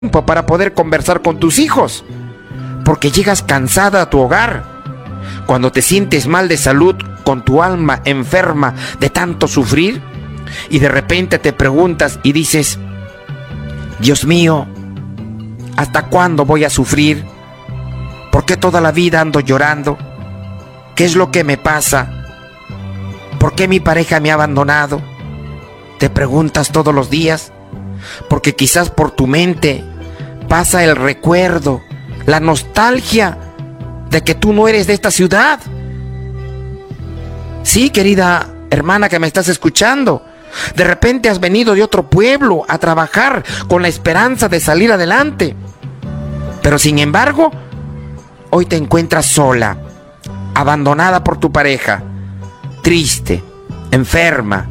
tiempo para poder conversar con tus hijos, porque llegas cansada a tu hogar. Cuando te sientes mal de salud, con tu alma enferma de tanto sufrir, y de repente te preguntas y dices: Dios mío, ¿hasta cuándo voy a sufrir? ¿Por qué toda la vida ando llorando? ¿Qué es lo que me pasa? ¿Por qué mi pareja me ha abandonado? Te preguntas todos los días, porque quizás por tu mente pasa el recuerdo, la nostalgia de que tú no eres de esta ciudad. Sí, querida hermana que me estás escuchando, de repente has venido de otro pueblo a trabajar con la esperanza de salir adelante, pero sin embargo, hoy te encuentras sola, abandonada por tu pareja, triste, enferma.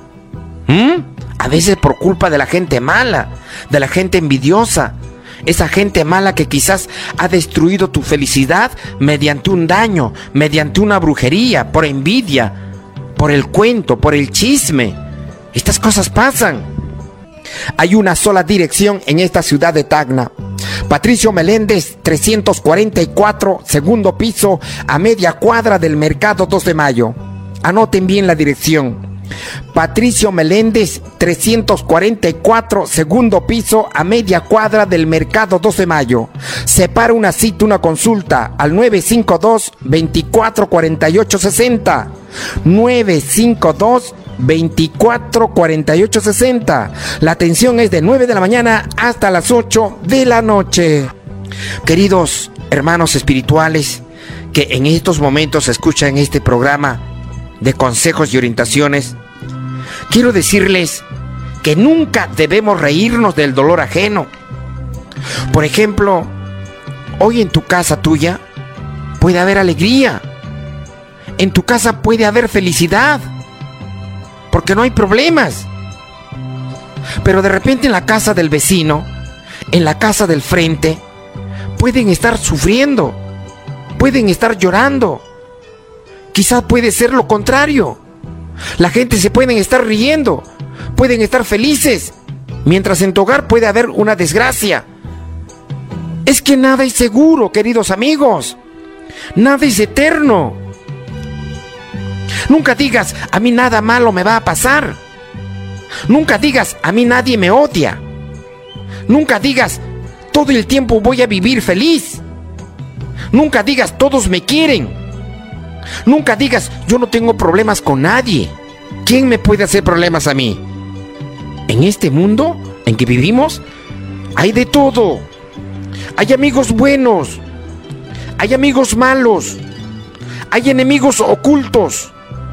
A veces por culpa de la gente mala, de la gente envidiosa, esa gente mala que quizás ha destruido tu felicidad mediante un daño, mediante una brujería, por envidia, por el cuento, por el chisme. Estas cosas pasan. Hay una sola dirección en esta ciudad de Tacna: Patricio Meléndez 344, segundo piso, a media cuadra del Mercado 2 de Mayo. Anoten bien la dirección: Patricio Meléndez 344, segundo piso, a media cuadra del Mercado 2 de Mayo. Separa una cita, una consulta al 952-244860. 952-244860. La atención es de 9 de la mañana hasta las 8 de la noche. Queridos hermanos espirituales que en estos momentos escuchan este programa de consejos y orientaciones, quiero decirles que nunca debemos reírnos del dolor ajeno. Por ejemplo, hoy en tu casa tuya puede haber alegría, en tu casa puede haber felicidad, porque no hay problemas. Pero de repente en la casa del vecino, en la casa del frente, pueden estar sufriendo, pueden estar llorando. Quizás puede ser lo contrario. La gente se pueden estar riendo, pueden estar felices, mientras en tu hogar puede haber una desgracia. Es que nada es seguro, queridos amigos. Nada es eterno. Nunca digas: a mí nada malo me va a pasar. Nunca digas: a mí nadie me odia. Nunca digas: todo el tiempo voy a vivir feliz. Nunca digas: todos me quieren. Nunca digas: yo no tengo problemas con nadie. ¿Quién me puede hacer problemas a mí? En este mundo en que vivimos hay de todo. Hay amigos buenos, hay amigos malos, hay enemigos ocultos.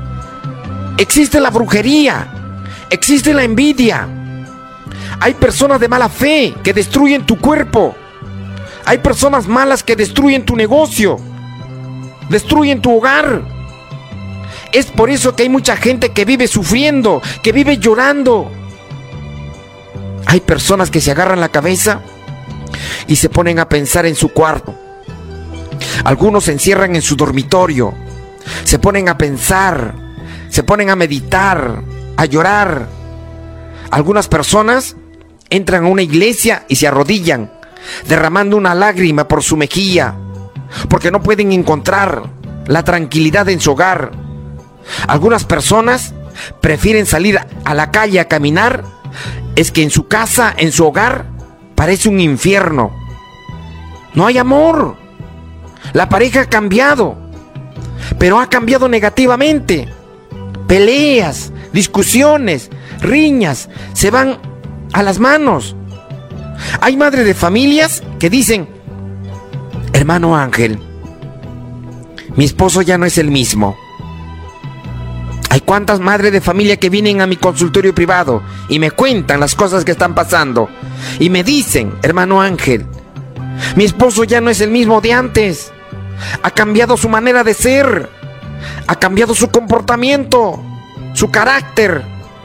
Existe la brujería, existe la envidia. Hay personas de mala fe que destruyen tu cuerpo. Hay personas malas que destruyen tu negocio, destruyen tu hogar. Es por eso que hay mucha gente que vive sufriendo, que vive llorando. Hay personas que se agarran la cabeza y se ponen a pensar en su cuarto. Algunos se encierran en su dormitorio, se ponen a pensar, se ponen a meditar, a llorar. Algunas personas entran a una iglesia y se arrodillan, derramando una lágrima por su mejilla, porque no pueden encontrar la tranquilidad en su hogar. Algunas personas prefieren salir a la calle a caminar. Es que en su casa, en su hogar, parece un infierno. No hay amor. La pareja ha cambiado, pero ha cambiado negativamente. Peleas, discusiones, riñas, se van a las manos. Hay madres de familias que dicen: hermano Ángel, mi esposo ya no es el mismo. Hay cuantas madres de familia que vienen a mi consultorio privado y me cuentan las cosas que están pasando. Y me dicen: hermano Ángel, mi esposo ya no es el mismo de antes. Ha cambiado su manera de ser. Ha cambiado su comportamiento, su carácter.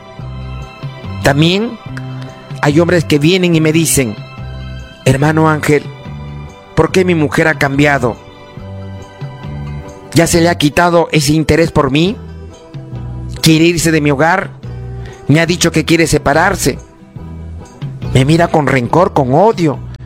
También hay hombres que vienen y me dicen: hermano Ángel, ¿por qué mi mujer ha cambiado? ¿Ya se le ha quitado ese interés por mí? ¿Quiere irse de mi hogar? Me ha dicho que quiere separarse. Me mira con rencor, con odio.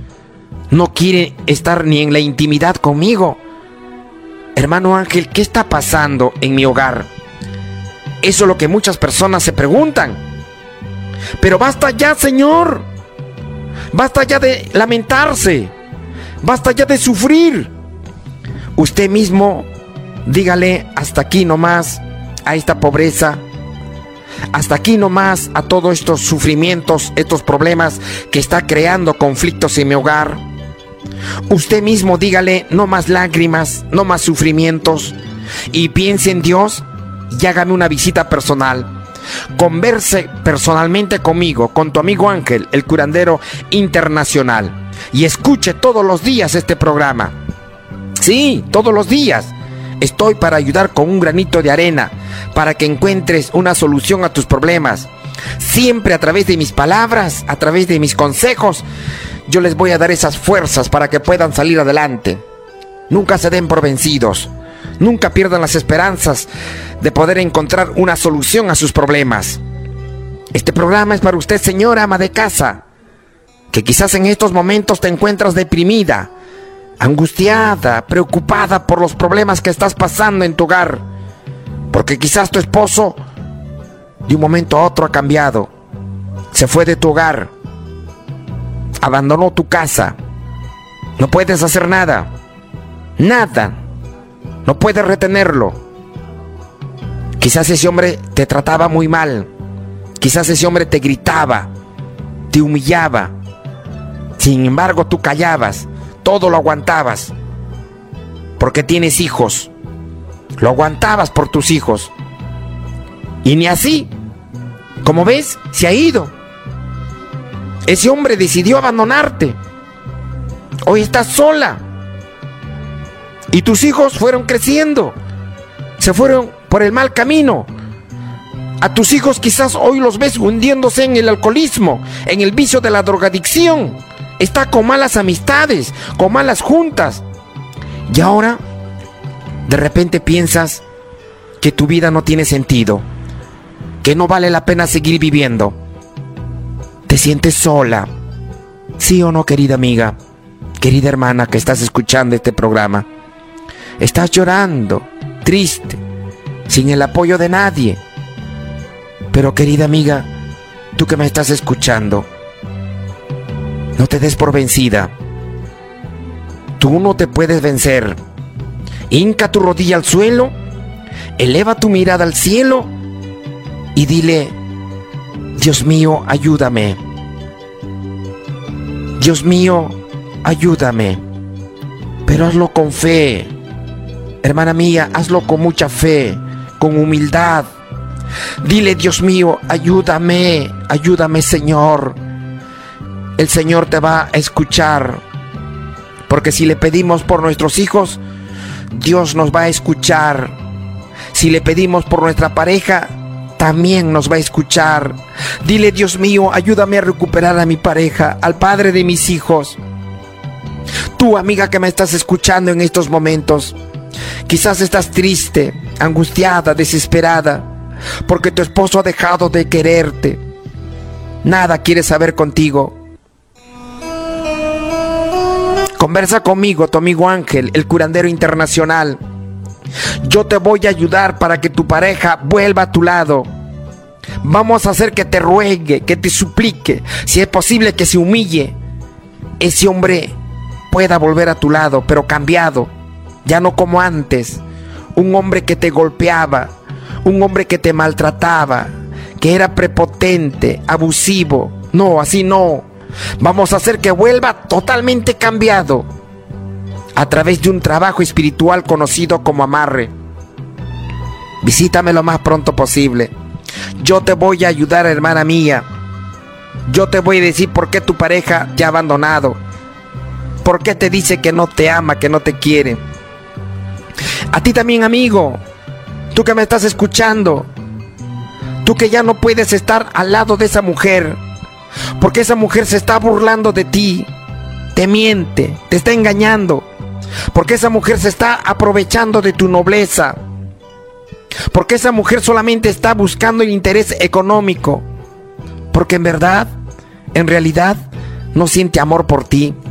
No quiere estar ni en la intimidad conmigo. Hermano Ángel, ¿qué está pasando en mi hogar? Eso es lo que muchas personas se preguntan. Pero basta ya, Señor. Basta ya de lamentarse. Basta ya de sufrir. Usted mismo dígale hasta aquí nomás a esta pobreza. Hasta aquí nomás a todos estos sufrimientos, estos problemas que está creando conflictos en mi hogar. Usted mismo dígale no más lágrimas, no más sufrimientos. Y piense en Dios y hágame una visita personal. Converse personalmente conmigo, con tu amigo Ángel, el curandero internacional. Y escuche todos los días este programa. Sí, todos los días. Estoy para ayudar con un granito de arena, para que encuentres una solución a tus problemas. Siempre a través de mis palabras, a través de mis consejos, yo les voy a dar esas fuerzas para que puedan salir adelante. Nunca se den por vencidos. Nunca pierdan las esperanzas de poder encontrar una solución a sus problemas. Este programa es para usted, señora ama de casa, que quizás en estos momentos te encuentras deprimida, angustiada, preocupada por los problemas que estás pasando en tu hogar, porque quizás tu esposo de un momento a otro ha cambiado, se fue de tu hogar, abandonó tu casa, no puedes hacer nada, no puedes retenerlo. Quizás ese hombre te trataba muy mal, quizás ese hombre te gritaba, te humillaba, sin embargo tú callabas. Todo lo aguantabas, porque tienes hijos. Lo aguantabas por tus hijos. Y ni así, como ves, se ha ido. Ese hombre decidió abandonarte. Hoy estás sola. Y tus hijos fueron creciendo. Se fueron por el mal camino. A tus hijos quizás hoy los ves hundiéndose en el alcoholismo, en el vicio de la drogadicción. Está con malas amistades, con malas juntas. Y ahora, de repente piensas que tu vida no tiene sentido, que no vale la pena seguir viviendo. Te sientes sola. ¿Sí o no, querida amiga, querida hermana que estás escuchando este programa? Estás llorando, triste, sin el apoyo de nadie. Pero, querida amiga, tú que me estás escuchando, no te des por vencida. Tú no te puedes vencer. Hinca tu rodilla al suelo, eleva tu mirada al cielo y dile: Dios mío, ayúdame. Dios mío, ayúdame. Pero hazlo con fe. Hermana mía, hazlo con mucha fe, con humildad. Dile: Dios mío, ayúdame, ayúdame, Señor. El Señor te va a escuchar, porque si le pedimos por nuestros hijos, Dios nos va a escuchar. Si le pedimos por nuestra pareja, también nos va a escuchar. Dile: Dios mío, ayúdame a recuperar a mi pareja, al padre de mis hijos. Tú, amiga que me estás escuchando en estos momentos, quizás estás triste, angustiada, desesperada, porque tu esposo ha dejado de quererte. Nada quiere saber contigo. Conversa conmigo, tu amigo Ángel, el curandero internacional. Yo te voy a ayudar para que tu pareja vuelva a tu lado. Vamos a hacer que te ruegue, que te suplique, si es posible que se humille. Ese hombre pueda volver a tu lado, pero cambiado, ya no como antes. Un hombre que te golpeaba, un hombre que te maltrataba, que era prepotente, abusivo. No, así no. Vamos a hacer que vuelva totalmente cambiado a través de un trabajo espiritual conocido como amarre. Visítame lo más pronto posible. Yo te voy a ayudar, hermana mía. Yo te voy a decir por qué tu pareja te ha abandonado, por qué te dice que no te ama, que no te quiere. A ti también, amigo, tú que me estás escuchando, tú que ya no puedes estar al lado de esa mujer, porque esa mujer se está burlando de ti, te miente, te está engañando, porque esa mujer se está aprovechando de tu nobleza, porque esa mujer solamente está buscando el interés económico, porque en verdad, en realidad, no siente amor por ti.